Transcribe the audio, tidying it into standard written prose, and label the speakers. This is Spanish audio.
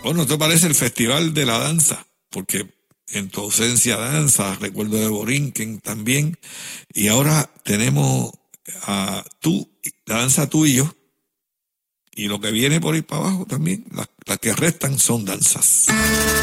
Speaker 1: Oh, ¿no te parece el Festival de la Danza? Porque en tu ausencia danza, recuerdo de Borinquen también, y ahora tenemos a tú, la danza tú y yo, y lo que viene por ir para abajo también, las que restan son danzas.